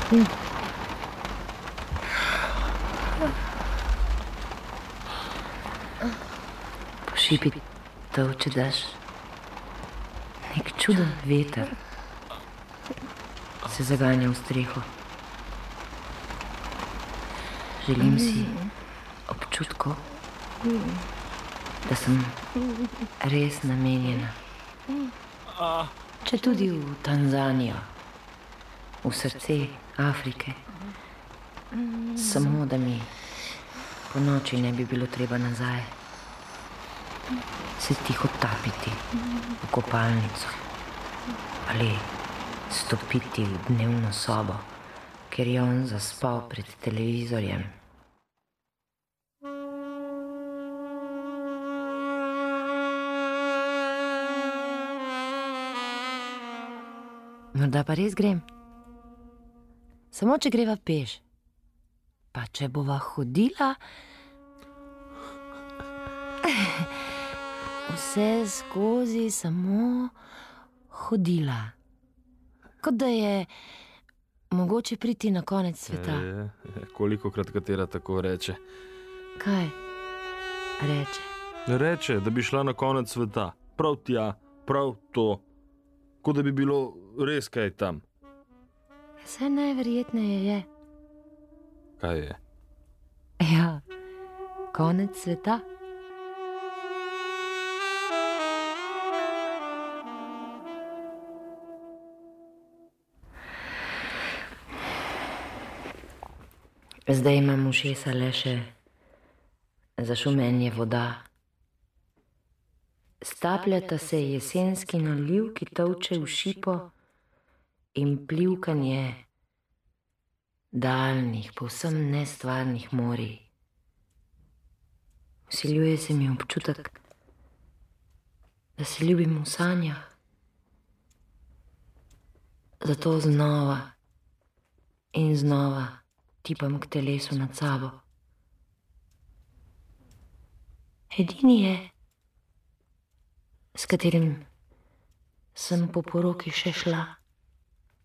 Po šipi tolče daš. Nek čuden veter se zaganja v streho. Želim si občutkov, da sem res namenjena. Če tudi v Tanzanijo, v srce Afrike, samo da mi po noči ne bi bilo treba nazaj se tiho tapiti v kopalnico ali stopiti v dnevno sobo, ker je on zaspal pred televizorjem. Morda pa res grem. Samo če greva peš. Pa če bova hodila, vse skozi samo hodila. Kot da je mogoče priti na konec sveta. Kolikokrat katera tako reče? Kaj reče? Reče, da bi šla na konec sveta. Prav tja, prav to. Kot da bi bilo res kaj tam. Vse najverjetneje je. Kaj je? Ja, konec sveta. Zdaj imam ušesa le še zašumenje voda. Stapljata se jesenski naliv, ki tolče v šipo, in plivkanje daljnih, povsem nestvarnih morij. Vsiljuje se mi občutek, da se ljubim v sanjah. Zato znova in znova tipam k telesu nad sabo. Edini je, s katerim sem po poroki še šla.